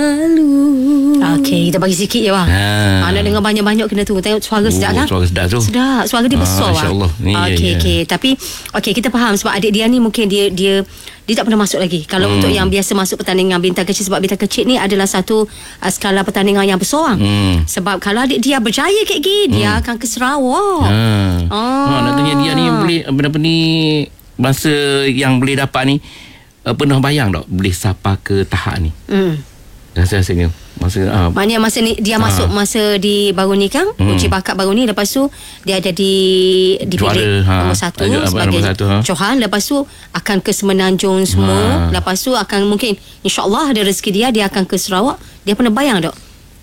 Okey, kita bagi sikit je bang. Nak dengar banyak-banyak kena tu. Tengok suara sedap kan? Suara sedap tu. Sedap. Suara dia besar bang. InsyaAllah. Okey. Tapi kita faham sebab adik dia ni mungkin dia tak pernah masuk lagi. Kalau untuk yang biasa masuk pertandingan bintang kecil, sebab bintang kecil ni adalah satu skala pertandingan yang besar bang. Sebab kalau adik dia berjaya kayak gini, dia akan ke Sarawak. Nak tanya dia ni boleh apa ni, masa yang boleh dapat ni, pernah bayang tak boleh sampai ke tahap ni? Rasa-rasanya maknanya masa ni dia masuk masa di baru ni kan, uji bakat baru ni, lepas tu dia jadi dipilih nombor satu sebagai Johan, lepas tu akan ke Semenanjung semua, lepas tu akan mungkin insyaAllah ada rezeki dia akan ke Sarawak. Dia pernah bayang tak?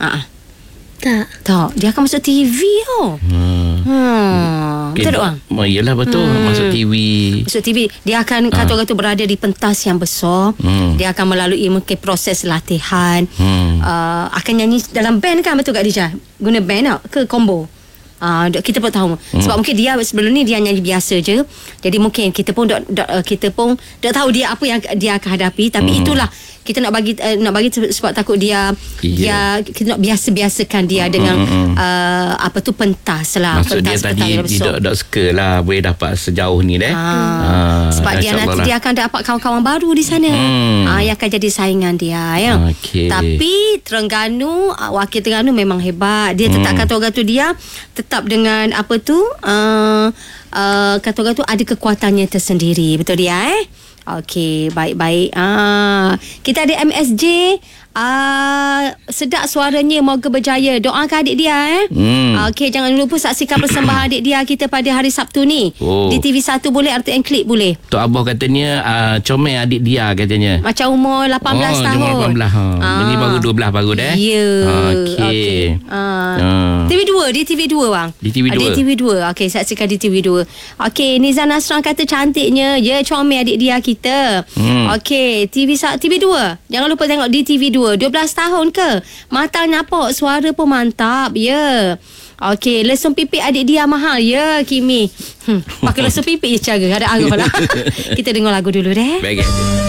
Tak, dia akan masuk TV tau. Betul tak bang? Yelah betul. Masuk TV. Dia akan kata-kata berada di pentas yang besar. Dia akan melalui mungkin proses latihan. Akan nyanyi dalam band kan, betul Kak Dija? Guna band tak? Ke combo? Kita pun tahu sebab mungkin dia sebelum ni dia nyanyi biasa je, jadi mungkin kita pun tak tahu dia apa yang dia akan hadapi. Tapi itulah kita nak bagi sebab takut dia kita nak biasa-biasakan dia dengan apa tu pentas lah. Maksud pentas dia tadi dia tak suka lah boleh dapat sejauh ni sebab dia nanti dia akan dapat kawan-kawan baru di sana yang akan jadi saingan dia ya. Tapi Terengganu, wakil Terengganu memang hebat. Dia tetap kata orang tu, dia tetap dengan apa tu kata orang tu ada kekuatannya tersendiri. Betul dia Okey, baik-baik. Kita ada MSJ. Sedap suaranya, moga berjaya. Doakan adik dia Okey, jangan lupa saksikan persembahan adik dia kita pada hari Sabtu ni. Di TV1 boleh, RTN Klik boleh. Tok Abah katanya comel adik dia katanya. Macam umur 18 tahun. Umur 18. Ini baru 12 baru dah. Ya. Okey. TV2, di TV2 bang. Di TV2. Di TV2. Okey, saksikan di TV2. Okey, Nizam Nasran kata cantiknya. Ya, comel adik dia kita. Okey, TV2. Jangan lupa tengok di TV2. 12 tahun ke? Mata nampak, suara pun mantap. Ya. Okey, lesung pipik adik dia mahal. Ya, Kimi. Pakai lesung pipik je cara. Ada arah lah. Kita dengar lagu dulu deh. Baik.